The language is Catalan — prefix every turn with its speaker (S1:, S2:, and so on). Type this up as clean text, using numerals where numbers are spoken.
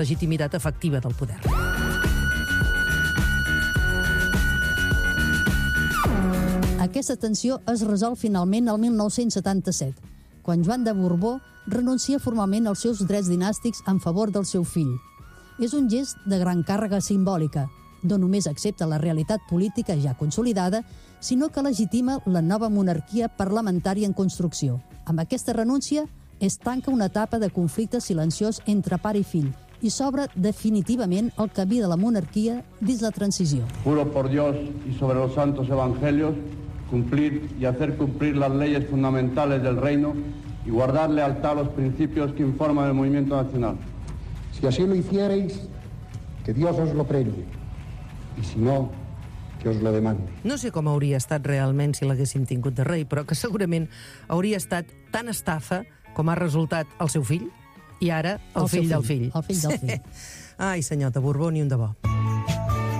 S1: legitimitat efectiva del poder.
S2: Aquesta tensió es resol finalment el 1977, quan Joan de Borbó renuncia formalment als seus drets dinàstics en favor del seu fill. És un gest de gran càrrega simbòlica. No només accepta la realitat política ja consolidada, sinó que legitima la nova monarquia parlamentària en construcció. Amb aquesta renúncia es tanca una etapa de conflicte silenciós entre pare i fill i s'obre definitivament el camí de la monarquia dins la transició.
S3: Juro por Dios y sobre los santos evangelios cumplir y hacer cumplir las leyes fundamentales del reino y guardar lealtad a los principios que informan el movimiento nacional.
S4: Si así lo hicierais, que Dios os lo premie, y si no, que os lo demande.
S1: No sé com hauria estat realment si l'haguéssim tingut de rei, però que segurament hauria estat tan estafa com ha resultat el seu fill i ara el fill del fill.
S2: El fill del fill.
S1: Ai, senyor de Borbó, ni un de bo.